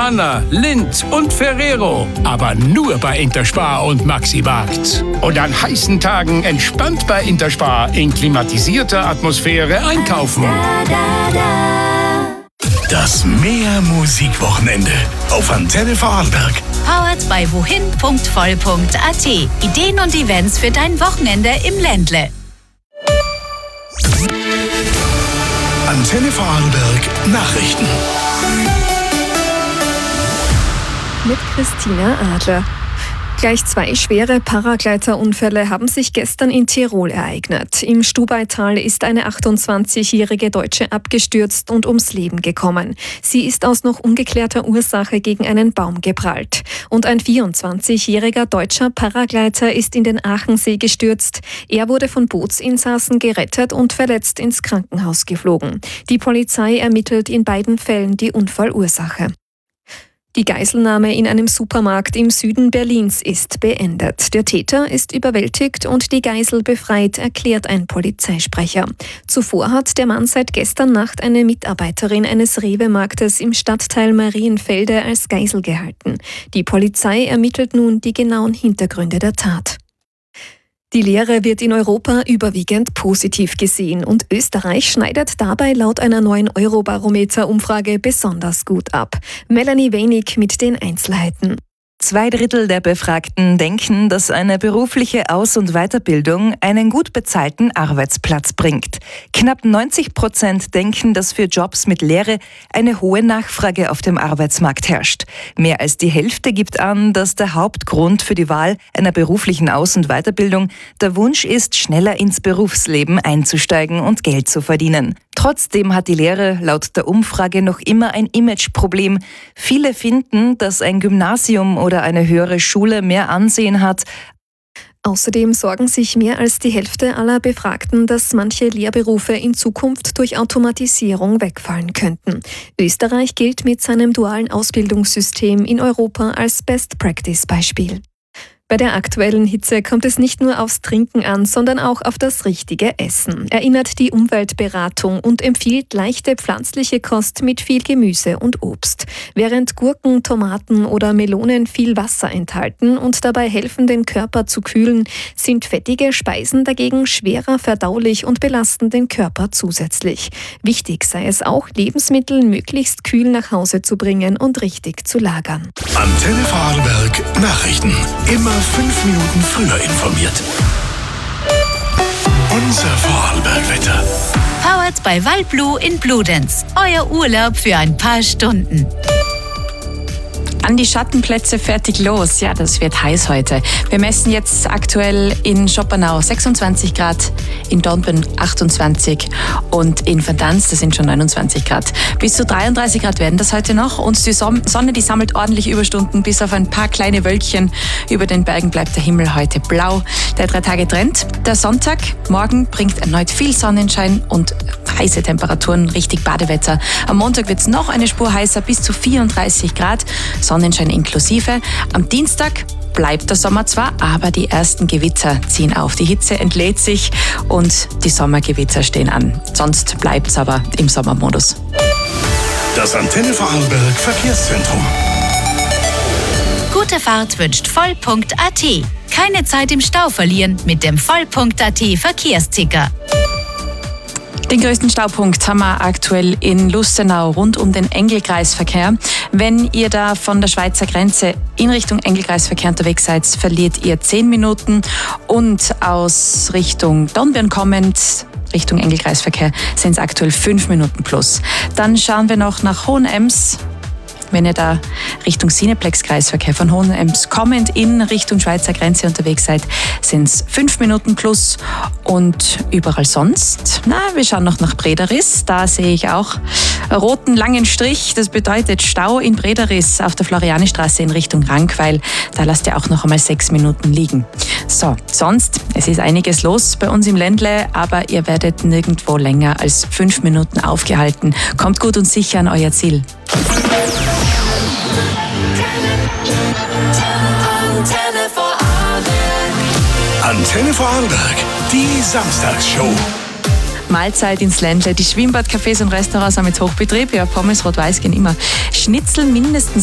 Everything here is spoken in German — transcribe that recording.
Manna, Lindt und Ferrero. Aber nur bei Interspar und Maximarkt. Und an heißen Tagen entspannt bei Interspar in klimatisierter Atmosphäre einkaufen. Das Mehr-Musik-Wochenende auf Antenne Vorarlberg. Powered by wohin.voll.at. Ideen und Events für dein Wochenende im Ländle. Antenne Vorarlberg Nachrichten. Mit Christina Adler. Gleich 2 schwere Paragleiterunfälle haben sich gestern in Tirol ereignet. Im Stubaital ist eine 28-jährige Deutsche abgestürzt und ums Leben gekommen. Sie ist aus noch ungeklärter Ursache gegen einen Baum geprallt. Und ein 24-jähriger deutscher Paragleiter ist in den Aachensee gestürzt. Er wurde von Bootsinsassen gerettet und verletzt ins Krankenhaus geflogen. Die Polizei ermittelt in beiden Fällen die Unfallursache. Die Geiselnahme in einem Supermarkt im Süden Berlins ist beendet. Der Täter ist überwältigt und die Geisel befreit, erklärt ein Polizeisprecher. Zuvor hat der Mann seit gestern Nacht eine Mitarbeiterin eines Rewe-Marktes im Stadtteil Marienfelde als Geisel gehalten. Die Polizei ermittelt nun die genauen Hintergründe der Tat. Die Lehre wird in Europa überwiegend positiv gesehen und Österreich schneidet dabei laut einer neuen Eurobarometer-Umfrage besonders gut ab. Melanie Wenig mit den Einzelheiten. 2/3 der Befragten denken, dass eine berufliche Aus- und Weiterbildung einen gut bezahlten Arbeitsplatz bringt. Knapp 90% denken, dass für Jobs mit Lehre eine hohe Nachfrage auf dem Arbeitsmarkt herrscht. Mehr als die Hälfte gibt an, dass der Hauptgrund für die Wahl einer beruflichen Aus- und Weiterbildung der Wunsch ist, schneller ins Berufsleben einzusteigen und Geld zu verdienen. Trotzdem hat die Lehre laut der Umfrage noch immer ein Imageproblem. Viele finden, dass ein Gymnasium oder eine höhere Schule mehr Ansehen hat. Außerdem sorgen sich mehr als die Hälfte aller Befragten, dass manche Lehrberufe in Zukunft durch Automatisierung wegfallen könnten. Österreich gilt mit seinem dualen Ausbildungssystem in Europa als Best-Practice-Beispiel. Bei der aktuellen Hitze kommt es nicht nur aufs Trinken an, sondern auch auf das richtige Essen, erinnert die Umweltberatung und empfiehlt leichte pflanzliche Kost mit viel Gemüse und Obst. Während Gurken, Tomaten oder Melonen viel Wasser enthalten und dabei helfen, den Körper zu kühlen, sind fettige Speisen dagegen schwerer verdaulich und belasten den Körper zusätzlich. Wichtig sei es auch, Lebensmittel möglichst kühl nach Hause zu bringen und richtig zu lagern. Antenne Vorarlberg Nachrichten. Immer 5 Minuten früher informiert. Unser Vorarlberg-Wetter. Powered by Waldblue in Bludenz. Euer Urlaub für ein paar Stunden. An die Schattenplätze fertig los. Ja, das wird heiß heute. Wir messen jetzt aktuell in Schopenau 26 Grad, in Dornbirn 28 und in Verdansk, das sind schon 29 Grad. Bis zu 33 Grad werden das heute noch und die Sonne, die sammelt ordentlich Überstunden, bis auf ein paar kleine Wölkchen. Über den Bergen bleibt der Himmel heute blau. Der 3-Tage-Trend. Der Sonntag, morgen bringt erneut viel Sonnenschein und heiße Temperaturen, richtig Badewetter. Am Montag wird es noch eine Spur heißer, bis zu 34 Grad. Sonnenschein inklusive. Am Dienstag bleibt der Sommer zwar, aber die ersten Gewitter ziehen auf. Die Hitze entlädt sich und die Sommergewitter stehen an. Sonst bleibt es aber im Sommermodus. Das Antenne Vorarlberg Verkehrszentrum. Gute Fahrt wünscht voll.at. Keine Zeit im Stau verlieren mit dem voll.at Verkehrsticker. Den größten Staupunkt haben wir aktuell in Lustenau rund um den Engelkreisverkehr. Wenn ihr da von der Schweizer Grenze in Richtung Engelkreisverkehr unterwegs seid, verliert ihr 10 Minuten und aus Richtung Dornbirn kommend Richtung Engelkreisverkehr sind es aktuell 5 Minuten plus. Dann schauen wir noch nach Hohenems. Wenn ihr da Richtung Cineplex-Kreisverkehr von Hohenems kommend in Richtung Schweizer Grenze unterwegs seid, sind es 5 Minuten plus. Und überall sonst, wir schauen noch nach Brederis. Da sehe ich auch einen roten langen Strich. Das bedeutet Stau in Brederis auf der Florianistraße in Richtung Rankweil. Da lasst ihr auch noch einmal 6 Minuten liegen. So, sonst, es ist einiges los bei uns im Ländle, aber ihr werdet nirgendwo länger als 5 Minuten aufgehalten. Kommt gut und sicher an euer Ziel. Antenne Vorarlberg, die Samstagsshow. Mahlzeit ins Ländle. Die Schwimmbadcafés und Restaurants haben jetzt Hochbetrieb. Ja, Pommes rot-weiß gehen immer. Schnitzel mindestens